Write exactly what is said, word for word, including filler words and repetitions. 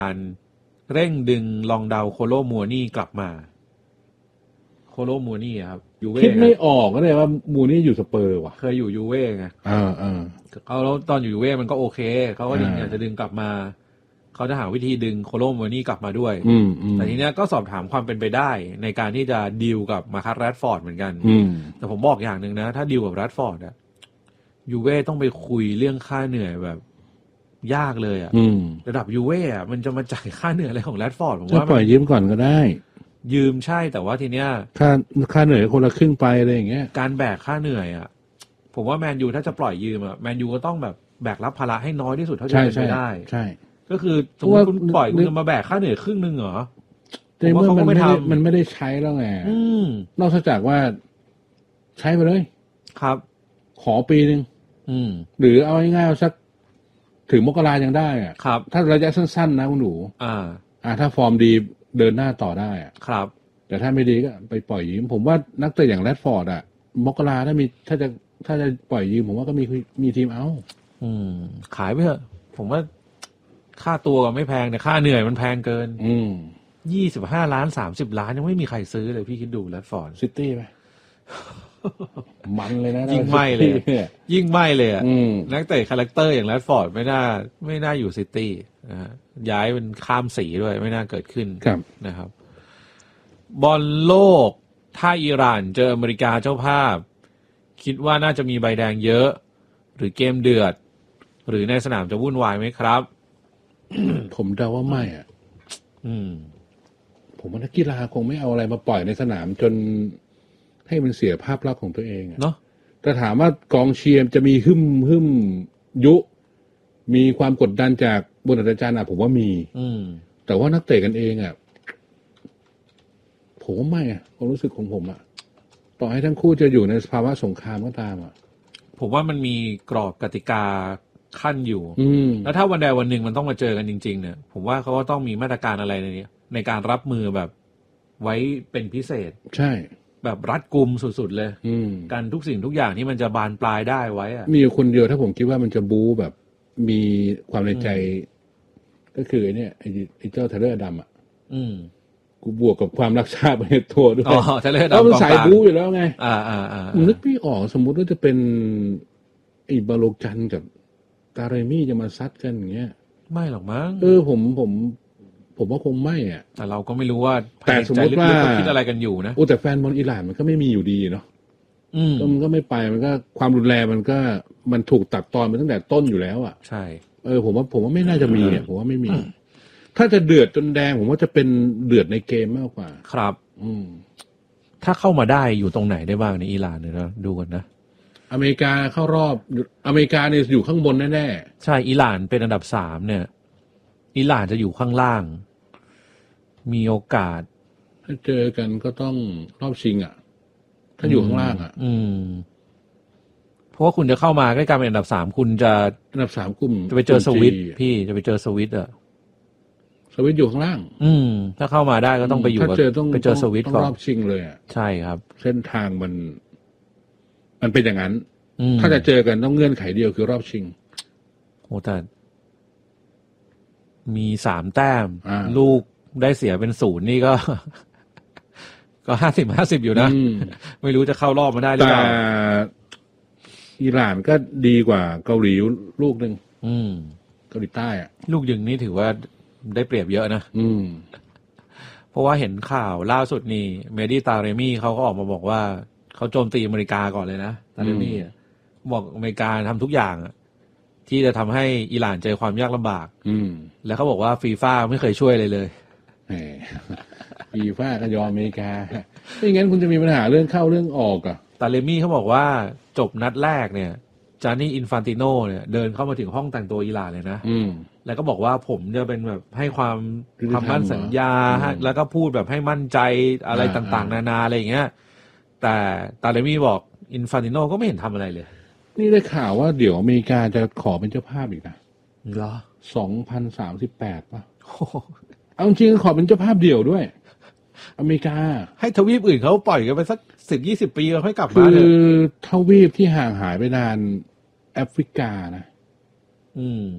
การเร่งดึงลองเดาโคโลมัวนี่กลับมาโคโลมัวนี่ครับยูเว่คิดไม่ออกก็เลยว่ามูนี่อยู่สเปอร์ว่ะเคยอยู่ยูเว่ไงอ่าอ่าเขาแล้วตอนอยู่ยูเว่มันก็โอเคเขาก็อยากจะดึงกลับมาเขาจะหาวิธีดึงโคโลมัวนี่กลับมาด้วยแต่ทีเนี้ยก็สอบถามความเป็นไปได้ในการที่จะดีลกับมาคัสแรดฟอร์ดเหมือนกันแต่ผมบอกอย่างนึงนะถ้าดีลกับแรดฟอร์ดอะยูเว่ต้องไปคุยเรื่องค่าเหนื่อยแบบยากเลยอะระดับยูเว่อะมันจะมาจ่ายค่าเหนื่อยอะไรของแรดฟอร์ดผมว่าปล่อยยืมก่อนก็ได้ยืมใช่แต่ว่าทีเนี้ยค่าค่าเหนื่อยคนละครึ่งไปอะไรอย่างเงี้ยการแบกค่าเหนื่อยอ่ะผมว่าแมนยูถ้าจะปล่อยยืมอ่ะแมนยูก็ต้องแบบแบกรับภาระให้น้อยที่สุดเท่าที่จะเป็นไปได้ใช่ก็คือสมมติคุณปล่อยคุณจะมาแบกค่าเหนื่อยครึ่งนึงเหรอแต่เมื่อมันไม่ได้มันไม่ได้ใช้แล้วไงนอกจากว่าใช้ไปเลยครับขอปีนึงหรือเอาง่ายๆสักถึงมกรายังได้อ่ะถ้าระยะสั้นๆนะคุณหนูอ่าอ่าถ้าฟอร์มดีเดินหน้าต่อได้อ่ะครับแต่ถ้าไม่ดีก็ไปปล่อยยืมผมว่านักเตะอย่างแรดฟอร์ดอ่ะมกราถ้ามีถ้าจะถ้าจะปล่อยยืมผมว่าก็มีมีทีมเอาอืมขายไปเถอะผมว่าค่าตัวก็ไม่แพงแต่ค่าเหนื่อยมันแพงเกินอืมยี่สิบห้าล้านสามสิบล้านยังไม่มีใครซื้อเลยพี่คิดดูแรดฟอร์ดซิตี้ไหมมันเลยนะยิ่งไม่เลยยิ่งไม่เลยอ่ะนักเตะคาแรคเตอร์อย่างแรดฟอร์ดไม่น่าไม่น่าอยู่ซิตี้นะฮะย้ายเป็นข้ามสีด้วยไม่น่าเกิดขึ้นนะครับบอลโลกถ้าอิหร่านเจออเมริกาเจ้าภาพคิดว่าน่าจะมีใบแดงเยอะหรือเกมเดือดหรือในสนามจะวุ่นวายไหมครับผมเดาว่าไม่อ่ะอืมผมว่านักกีฬาคงไม่เอาอะไรมาปล่อยในสนามจนให้มันเสียภาพลักษณ์ของตัวเองเนาะแต่ถามว่ากองเชียร์จะมีหึมหึมยุมีความกดดันจากบนอาจารย์อ่ะผมว่ามีอืมแต่ว่านักเตะกันเองอ่ะผมว่าไม่อ่ะความรู้สึกของผมอ่ะต่อให้ทั้งคู่จะอยู่ในสภาวะสงครามก็ตามอ่ะผมว่ามันมีกรอบกติกาขั้นอยู่แล้วถ้าวันใดวันหนึ่งมันต้องมาเจอกันจริงๆเนี่ยผมว่าเขาก็ต้องมีมาตรการอะไรในนี้ในการรับมือแบบไว้เป็นพิเศษใช่แบบรัดกุมสุดๆเลยการทุกสิ่งทุกอย่างที่มันจะบานปลายได้ไว้อะมีคนเดียวถ้าผมคิดว่ามันจะบู๊แบบมีความในใจก็คือเนี่ยไอ้ไอ้เจ้าเทเลอร์ดำอ่ะกูบวกกับความรักชาติไปในตัวด้วยอ๋อเทเลอร์ดำเพราะมันสายบู๊อยู่แล้วไงอ่าอ่าอ่านึกพี่ออกสมมุติว่าจะเป็นไอ้บาโลจันกับตาเรมี่จะมาซัดกันอย่างเงี้ยไม่หรอกมั้งเออผมผมผมว่าคงไม่อ่ะแต่เราก็ไม่รู้ว่าแต่สมมติว่าคิดอะไรกันอยู่นะโอ้แต่แฟนบอลอิหร่านมันก็ไม่มีอยู่ดีเนาะก็มันก็ไม่ไปมันก็ความรุนแรงมันก็มันถูกตัดตอนมาตั้งแต่ต้นอยู่แล้วอ่ะใช่เออผมว่าผมว่าไม่น่าจะมีเนี่ยผมว่าไม่มีถ้าจะเดือดจนแดงผมว่าจะเป็นเดือดในเกมมากกว่าครับอืมถ้าเข้ามาได้อยู่ตรงไหนได้บ้างในอิหร่านเนี่ยนะดูกันนะอเมริกาเข้ารอบอเมริกาเนี่ยอยู่ข้างบนแน่ๆใช่อิหร่านเป็นอันดับสามเนี่ยอิหร่านจะอยู่ข้างล่างมีโอกาสถ้าเจอกันก็ต้องรอบชิงอ่ะถ้าอยู่ข้างล่างอ่ะอืมเพราะว่าคุณจะเข้ามาใกล้การเป็นอันดับสามคุณจะอันดับสามกลุ่มจะไปเจอสวิตพี่จะไปเจอสวิตอ่ะสวิตอยู่ข้างล่างอืมถ้าเข้ามาได้ก็ต้องไปอยู่ถ้าเจอต้องไปเจอสวิตก่อนรอบชิงเลยอ่ะใช่ครับเส้นทางมันมันเป็นอย่างนั้นถ้าจะเจอกันต้องเงื่อนไขเดียวคือรอบชิงโอ้แต่มีสามแต้มลูกได้เสียเป็นศูนย์นี่ก็ก็ห้าสิบห้าสิบอยู่นะไม่รู้จะเข้ารอบมาได้หรือเปล่าแต่อิหร่านก็ดีกว่าเกาหลีลูกหนึ่งเกาหลีใต้อ่ะลูกยิงนี่ถือว่าได้เปรียบเยอะนะเพราะว่าเห็นข่าวล่าสุดนี่เมดี้ตาเรมี่เขาก็ออกมาบอกว่าเขาโจมตีอเมริกาก่อนเลยนะตาเรมี่บอกอเมริกาทำทุกอย่างที่จะทำให้อิหร่านเจอความยากลำบากแล้วเขาบอกว่าฟีฟ่าไม่เคยช่วยเลยเลยฟีฟ่าก็ยอมอเมริกาไม่งั้นคุณจะมีปัญหาเรื่องเข้าเรื่องออกอ่ะตาเรมี่เขาบอกว่าจบนัดแรกเนี่ยจานี่อินฟานติโนเนี่ยเดินเข้ามาถึงห้องแต่งตัวอิหร่านเลยนะแล้วก็บอกว่าผมจะเป็นแบบให้ความคำมั่นสัญญาแล้วก็พูดแบบให้มั่นใจอะไรต่างๆนานาอะไรอย่างเงี้ยแต่ตาเรมี่บอกอินฟานติโนก็ไม่เห็นทำอะไรเลยนี่ได้ข่าวว่าเดี๋ยวอเมริกาจะขอเป็นเจ้าภาพอีกนะเหรอสองพันสามสิบแปดป่ะเอาจริงขอเป็นเจ้าภาพเดี่ยวด้วยอเมริกาให้ทวีปอื่นเขาปล่อยกันไปสักสิบยี่สิบปีแล้วค่อยกลับมาคือทวีปที่ห่างหายไปนานแอฟริกานะอืม